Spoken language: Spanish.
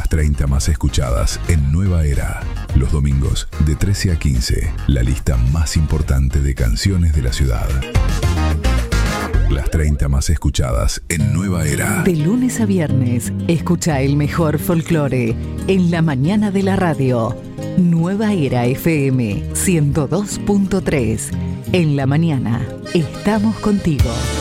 30 más escuchadas en Nueva Era. Los domingos de 13 a 15. La lista más importante de canciones de la ciudad. Las 30 más escuchadas en Nueva Era. De lunes a viernes, escucha el mejor folclore en la mañana de la radio. Nueva Era FM 102.3. En la mañana, estamos contigo.